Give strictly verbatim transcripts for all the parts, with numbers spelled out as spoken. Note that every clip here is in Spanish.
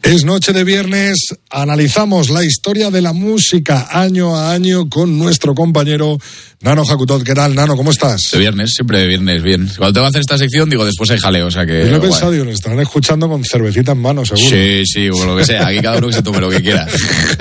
Es noche de viernes, analizamos la historia de la música año a año con nuestro compañero Nano Jacutot. ¿Qué tal, Nano? ¿Cómo estás? De viernes, siempre de viernes, bien. Cuando tengo que hacer esta sección, digo, después hay jaleo, o sea que... Yo lo he pensado, digo, nos estarán escuchando con cervecita en mano, seguro. Sí, sí, o lo que sea, aquí cada uno que se tome lo que quiera.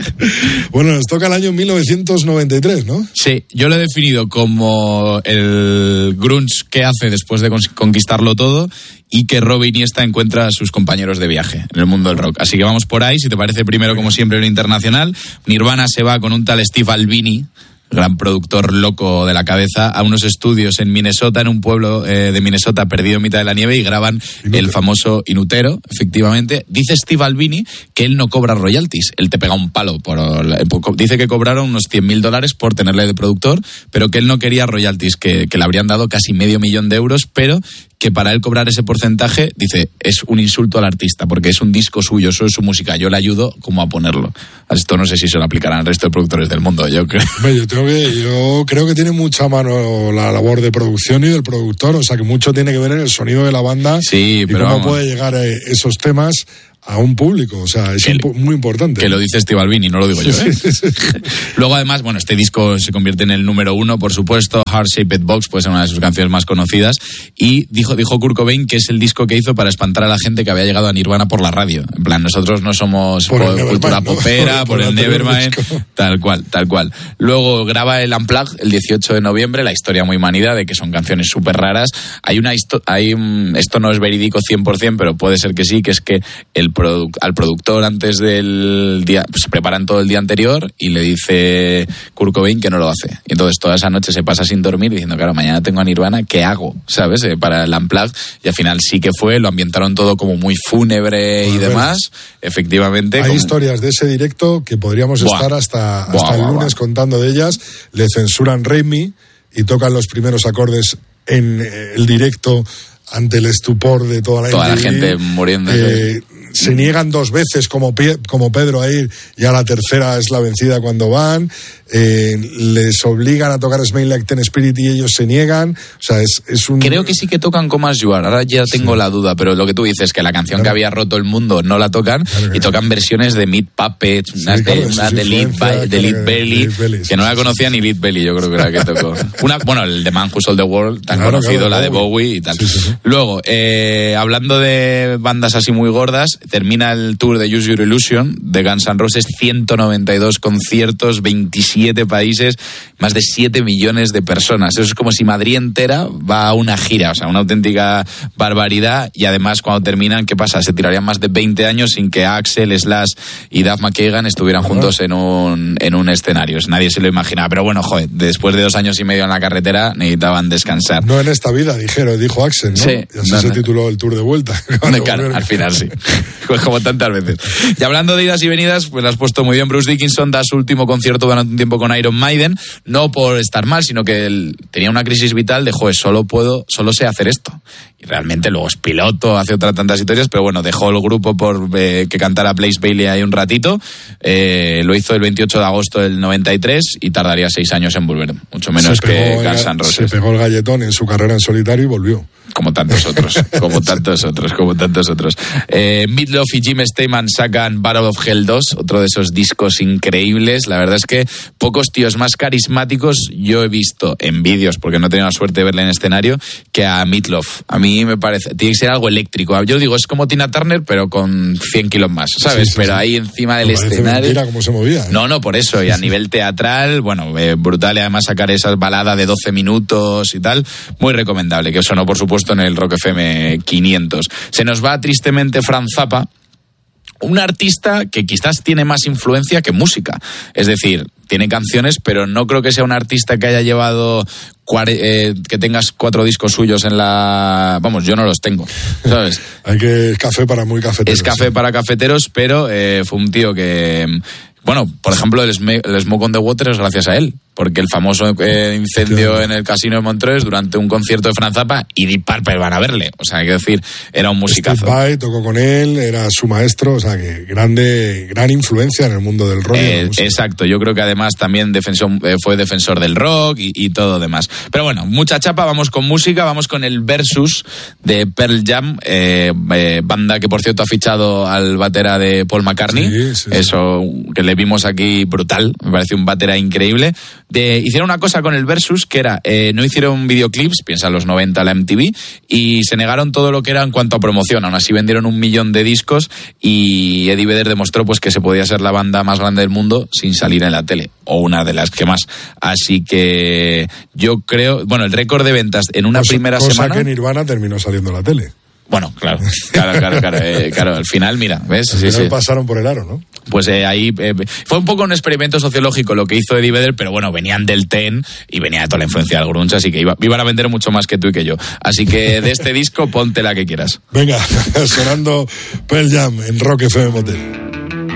Bueno, nos toca el año mil novecientos noventa y tres, ¿no? Sí, yo lo he definido como el grunge que hace después de conquistarlo todo y que Robbie Iniesta encuentra a sus compañeros de viaje en el mundo del rock. Así que vamos por ahí, si te parece, primero, como siempre, lo internacional. Nirvana se va con un tal Steve Albini, gran productor loco de la cabeza, a unos estudios en Minnesota, en un pueblo eh, de Minnesota perdido en mitad de la nieve, y graban Inútero. El famoso Inútero, efectivamente. Dice Steve Albini que él no cobra royalties, él te pega un palo. Por, por, dice que cobraron unos cien mil dólares por tenerle de productor, pero que él no quería royalties, que, que le habrían dado casi medio millón de euros, pero que para él cobrar ese porcentaje, dice, es un insulto al artista, porque es un disco suyo, eso es su música, yo le ayudo como a ponerlo. A esto no sé si se lo aplicarán al resto de productores del mundo, yo creo. Yo, tengo que, yo creo que tiene mucha mano la labor de producción y del productor, o sea que mucho tiene que ver en el sonido de la banda, sí, y pero cómo vamos. puede llegar a esos temas a un público, o sea, es que, muy importante. Que lo dice Steve Albini, no lo digo yo, ¿eh? Luego, además, bueno, este disco se convierte en el número uno, por supuesto. Heart Shaped Box, puede ser una de sus canciones más conocidas. Y dijo, dijo Kurt Cobain que es el disco que hizo para espantar a la gente que había llegado a Nirvana por la radio. En plan, nosotros no somos por po- cultura ¿no? popera, por, por, por el Nevermind, disco. tal cual, tal cual. Luego graba el Unplugged el dieciocho de noviembre, la historia muy manida de que son canciones súper raras. Hay una histo- hay un, esto no es verídico cien por ciento, pero puede ser que sí, que es que el produ- al productor antes del día, pues se preparan todo el día anterior y le dice Kurt Cobain que no lo hace. Y entonces toda esa noche se pasa sin dormir diciendo, claro, mañana tengo a Nirvana, ¿qué hago? ¿Sabes? Eh, para el Unplugged. Y al final sí que fue, lo ambientaron todo como muy fúnebre bueno, y demás. Bueno. Efectivamente. Hay como... historias de ese directo que podríamos buah. estar hasta, hasta buah, el lunes buah. contando de ellas. Le censuran Raimi y tocan los primeros acordes en el directo ante el estupor de toda la, toda la gente muriendo. Eh, se niegan dos veces como, como Pedro a ir, y a la tercera es la vencida cuando van. Eh, les obligan a tocar Smell Like Teen Spirit y ellos se niegan. O sea, es, es un... Creo que sí que tocan Come As You Are. Ahora ya tengo sí. la duda, pero lo que tú dices, que la canción claro. que había roto el mundo no la tocan, claro y tocan no. versiones de Meat Puppets, sí, unas claro, de, una de, Lead, By, de Lead Belly, Lead Belly sí, que no la conocía sí, ni Lead Belly, yo creo que era la que tocó. Una, bueno, el de Man Who Sold the World, tan claro, conocido, claro, la de Bowie, Bowie y tal. Sí, sí, sí. Luego, eh, hablando de bandas así muy gordas, termina el tour de Use Your Illusion de Guns N' Roses, ciento noventa y dos conciertos, veintisiete países, más de siete millones de personas. Eso es como si Madrid entera va a una gira, o sea, una auténtica barbaridad. Y además, cuando terminan, ¿qué pasa? Se tirarían más de veinte años sin que Axl, Slash y Duff McKagan estuvieran bueno. juntos en un, en un escenario. Nadie se lo imaginaba, pero bueno, joder, después de dos años y medio en la carretera necesitaban descansar. No en esta vida, dijeron, dijo Axl, ¿no? Sí. Y así no, se no. tituló el Tour de Vuelta. Claro, al final sí. Pues como tantas veces. Y hablando de idas y venidas, pues lo has puesto muy bien. Bruce Dickinson da su último concierto durante un tiempo con Iron Maiden, no por estar mal, sino que él tenía una crisis vital de, joder, solo puedo, solo sé hacer esto. Y realmente luego es piloto, hace otras tantas historias, pero bueno, dejó el grupo por eh, que cantara Blaze Bayley ahí un ratito. Eh, lo hizo el veintiocho de agosto del noventa y tres y tardaría seis años en volver, mucho menos que Guns N' Roses. Se pegó el galletón en su carrera en solitario y volvió. Como tantos otros, como tantos otros, como tantos otros. Eh, Meat Loaf y Jim Steinman sacan Battle of Hell dos, otro de esos discos increíbles. La verdad es que pocos tíos más carismáticos yo he visto en vídeos, porque no he tenido la suerte de verle en escenario, que a Meat Loaf. A mí me parece, tiene que ser algo eléctrico. Yo digo, es como Tina Turner, pero con cien kilos más, ¿sabes? Sí, sí, pero sí. ahí encima del escenario... Mentira cómo se movía, ¿eh? No, no, por eso. Y a nivel teatral, bueno, eh, brutal. Y además sacar esas baladas de doce minutos y tal, muy recomendable. Que sonó, por supuesto, en el Rock F M quinientos. Se nos va tristemente Frank Zappa, un artista que quizás tiene más influencia que música. Es decir, tiene canciones, pero no creo que sea un artista que haya llevado cuare, eh, que tengas cuatro discos suyos en la... Vamos, yo no los tengo, ¿sabes? Hay que... Es café para muy cafeteros. Es café sí. para cafeteros, pero eh, fue un tío que... Bueno, por ejemplo, el, Sm- el Smoke on the Water es gracias a él. porque el famoso eh, incendio claro. en el Casino de Montreux durante un concierto de Frank Zappa y Deep Purple van a verle. O sea, hay que decir, era un musicazo. Steve Vai tocó con él, era su maestro, o sea, que grande, gran influencia en el mundo del rock. Eh, exacto, yo creo que además también defensor, eh, fue defensor del rock y, y todo demás. Pero bueno, mucha chapa, vamos con música, vamos con el Versus de Pearl Jam, eh, eh, banda que por cierto ha fichado al batera de Paul McCartney. Sí, sí, eso que le vimos aquí brutal, me pareció un batera increíble. De, hicieron una cosa con el Versus que era, eh, no hicieron videoclips, piensa en los noventa la M T V, y se negaron todo lo que era en cuanto a promoción. Aún así vendieron un millón de discos y Eddie Vedder demostró pues que se podía ser la banda más grande del mundo sin salir en la tele, o una de las que más. Así que yo creo, bueno, el récord de ventas en una cosa, primera cosa semana... que Nirvana terminó saliendo en la tele. Bueno, claro, claro, claro, claro, eh, claro, al final, mira, ¿ves? Al sí, final sí. pasaron por el aro, ¿no? Pues eh, ahí eh, fue un poco un experimento sociológico lo que hizo Eddie Vedder, pero bueno, venían del Ten y venía de toda la influencia del grunge, así que iba, iban a vender mucho más que tú y que yo. Así que de este disco, ponte la que quieras. Venga, sonando Pearl Jam en Rock F M Motel.